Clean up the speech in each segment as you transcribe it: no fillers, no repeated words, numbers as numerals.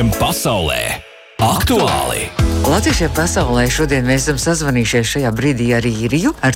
Pasaulē aktuāli! Latviešiem pasaulē šodien mēs esam sazvanījušies šajā brīdī ar īriju, ar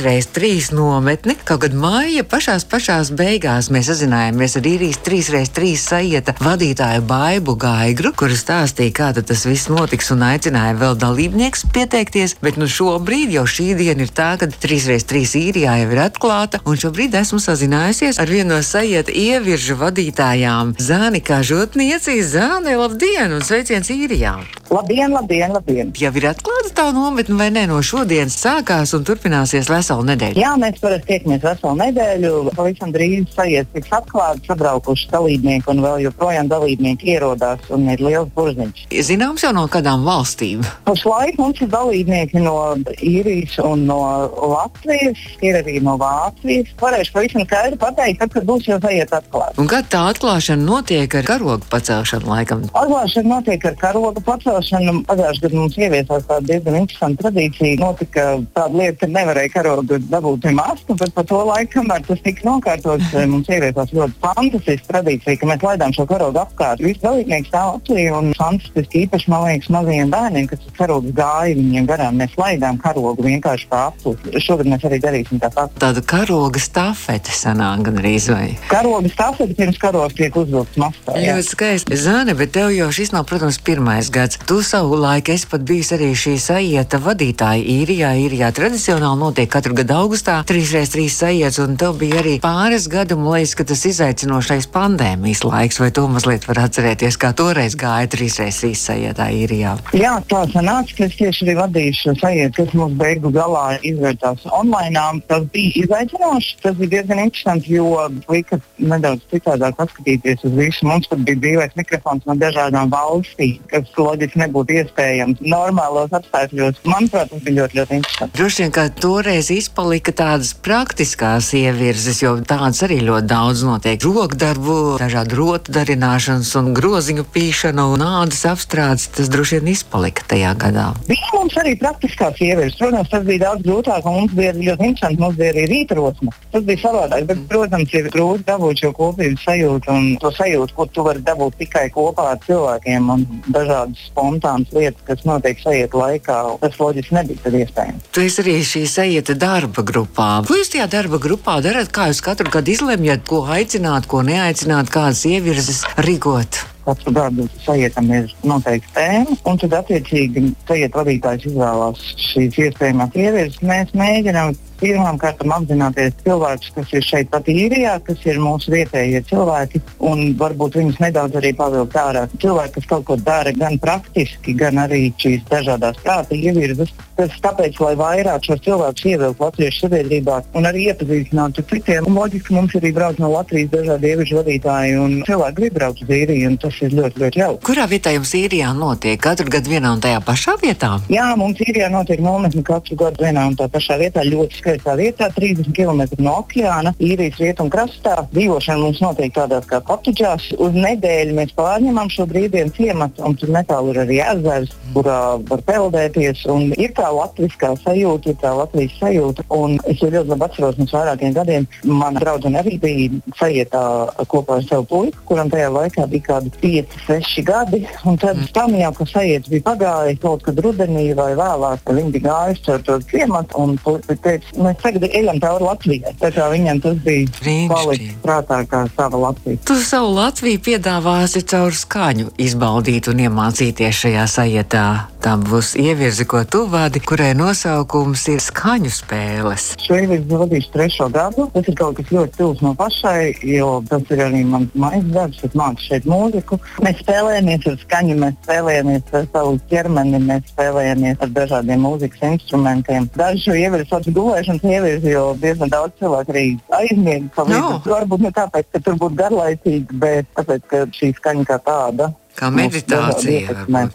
3x3 nometni. Kaut kad māja pašās beigās mēs sazinājāmies ar īrijas 3x3 sajieta vadītāju Baibu Gaigru, kura stāstīja, kā tas viss notiks un aicināja vēl dalībnieks pieteikties. Bet šobrīd jau šī diena ir tā, kad 3x3 īrijā jau ir atklāta, un šobrīd esmu sazinājusies ar vienu no sajieta ieviržu vadītājām, Zāni Kažotnieci. Zāne, labdien un sveiciens īrijā! Labdien! Jau ir atklāta tā nometne vai ne? No šodienas sākās un turpināsies veselu nedēļu. Jā, mēs parasti tiekamies veselu nedēļu. Pavisam drīz sajiet tiks atklāts, sabraukuši dalībnieki un vēl joprojām dalībnieki ierodās un ir liels burziņš. Zināms jau no kādām valstīm? Pašlaik mums ir dalībnieki no īrijas un no Latvijas, ir arī no Vācijas. Varēšu pavisam skaidri pateikt, tad, kad būs jau sajiet atklāts. Un kad tā atklāšana notiek ar karogu pacelšanu laikam? Atklāšana notiek ar karogu pacelšanu. Pagājušajā gadā mums ieviesās tāda diezgan interesanta tradīcija. Notika tāda lieta, ka nevarēja karogu dabūt pie mastu, bet pa to laiku, kamēr tas tika nokārtots, mums ieviesās ļoti fantastiska tradīcija, ka mēs laidām šo karogu apkārt. Visi dalībnieki stāv apli un fantastiski īpaši, man liekas, mazajiem bērniem, kas karogs gāja viņiem garām. Mēs laidām karogu vienkārši pa apli. Šogad mēs arī darīsim tāpat. Tāda karoga stafete sanāk gan arī vai? Karoga stafete pirms karogs tiek uzvilkts mastā. Ļoti skaisti. Zāne, bet tev jau šis nav, protams, pirmais gads. Tu savu laiku esi pat bijis arī šī sajieta vadītāja īrijā. Īrijā tradicionāli notiek katru gadu augustā 3x3 sajiets, un tev bija arī pāris gadu, man liekas, ka tas izaicinošais pandēmijas laiks, vai to mazliet var atcerēties, kā toreiz gāja 3x3 sajietā īrijā? Jā, tā sanāca, ka es tieši arī vadīju šo sajietu, kas mums beigu galā izvērtās online. Tas bija izaicinoši, tas bija diezgan interesanti, jo lika nedaudz citādāk paskatīties uz visu. Mums pat bija brīvais mikrofons no dažādām valstīm, kas loģiski nebūtu iespējams normālos apstākļos. Manuprāt, tas bija ļoti, ļoti interesanti. Droši vien, ka toreiz izpalika tādas praktiskās ievirzes, jo tādas arī ļoti daudz notiek. Rokdarbu, dažādu rotu darināšanas un groziņu pīšanu un ādas apstrādes, tas droši vien izpalika tajā gadā. Bija mums arī praktiskās ievirzes. Protams, tas bija daudz grūtāk un mums bija ļoti interesanti. Mums bija arī rītrosme. Tas bija savādāk, bet, protams, ir grūti dabūt šo kopības sajūtu un to sajūtu, ko tu vari dabūt tikai kopā ar cilvēkiem un dažādas spontānas lietas, kas notiek sajieta laikā. Tas loģiski nebija tad iespējams. Tu esi arī šī sajieta darba grupā. Ko jūs tajā darba grupā darat? Kā jūs katru gadu izlemjat, ko aicināt, ko neaicināt, kādas ievirzes rīkot? Katru gadu sajietam ir noteikti tēma, un tad attiecīgi sajieta vadītājs izvēlās šīs iespējamās ievirzes. Mēs mēģinām pirmām kārtām apzināties cilvēkus, kas ir šeit pat īrijā, kas ir mūsu vietējie cilvēki, un varbūt viņus nedaudz arī pavilkt ārā. Cilvēki, kas kaut ko dara gan praktiski, gan arī šīs dažādās prāta ievirzes. Tas tāpēc, lai vairāk šos cilvēkus ievilkt latviešu sabiedrībā un arī iepazīstinātu ar citiem. Un loģiski mums arī brauc no Latvijas dažādi ieviržu vadītāji, un cilvēki grib braukt uz īriju, un tas ir ļoti, ļoti jauki. Kurā vietā jums īrijā notiek? Katru gadu vienā un tajā pašā vietā? Jā, mums īrijā notiek nometne katru gadu vienā un tā pašā vietā, ļoti skaistā vietā, 30 km no okeāna, īrijas rietumkrastā. Dzīvošana mums notiek tādās kā kottedžās. Uz nedēļu mēs pārņemam šo brīvdienu ciematu, un tur netālu ir arī ezers, kurā var peldēties. Un ir tā latviskā sajūta, ir tā Latvijas sajūta. Un es jau ļoti labi atceros, pirms vairākiem gadiem mana draudzene arī bija sajietā kopā ar savu puiku, kuram tajā laikā bija kādi 5-6 gadi. Un tad tam jau, ka sajiets bija pagājis kaut kad rudenī vai vēlāk, viņi bija gājuši ar to ciematu, un puiku teica, mēs tagad ejam cauri Latvijai. Tā kā viņam tas bija palicis prātā kā sava Latvija. Tu savu Latviju piedāvāsi caur skaņu izbaudīt un iemācīties šajā sajietā. Tā būs ievirze, ko tu vadi, kurai nosaukums ir skaņu spēles. Šo ievirzi vadīšu 3. gadu. Tas ir kaut kas ļoti tuvs no pašai, jo tas ir arī mans mājas darbs. Es māku šeit mūziku. Mēs spēlējamies ar skaņu, mēs spēlējamies ar savu ķermeni, mēs spēlējamies ar dažādiem mūzikas instrumentiem. Daži šo ievirzi sauc gulēšanas ievirzi, jo diezgan daudz cilvēku arī aizmiega. Varbūt ne tāpēc, ka tur būtu garlaicīgi, bet tāpēc, ka šī skaņa kā tāda. Kā meditācija.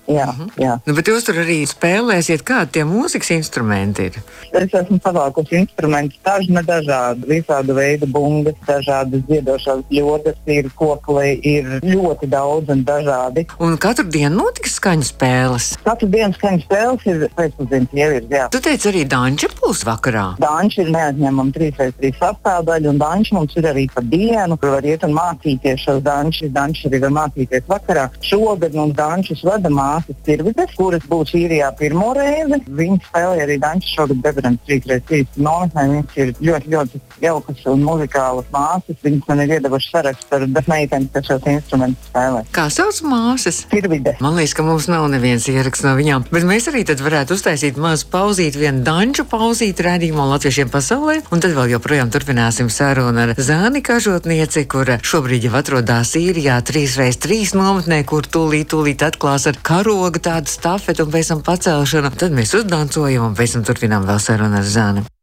Jā. Nu, bet jūs tur arī spēlēsiet, kādi tie mūzikas instrumenti ir? Es esmu savākusi instrumentus, dažādi, visāda veida bungas, dažādas dziedošās ļodas, ir kokli, ir ļoti daudz un dažādi. Un katru dienu notiks skaņu spēles? Katru dienu skaņas spēles ir pēcpusdienas ievirs, jā. Tu teici arī danča būs vakarā. Danča ir neatņemama 3x3 sastāvdaļa, un danča mums ir arī pa dienu, kur var iet un mācīties šos dančus. Danča arī var mācīties vakarā. Šogad mums dančus vada māsas Tirvides, kuras būs īrijā pirmo reizi. Viņas spēlē arī dančus šogad Bebrens 3x3 nometnē. Viņas ir ļoti, ļoti jaukas un muzikālas māsas. Viņas man ir iedevušas sarakstu ar meitenes, kas šos instrumentus spēlē. Kā sauc māsas? Tirvide. Man liekas, ka mums nav neviens ieraksts no viņām, bet mēs arī tad varētu uztaisīt mazu pauzīti, vienu danču pauzīti raidījumā Latviešiem pasaulē, un tad vēl joprojām turpināsim sarunu ar Zāni Kažotnieci, kura šobrīd jau atrodas Īrijā 3x3 nometnē, kur tūlīt atklās ar karogu tādu stafetu un pēc tam pacelšanu. Tad mēs uzdancojam un pēc tam turpinām vēl sarunu ar Zāni.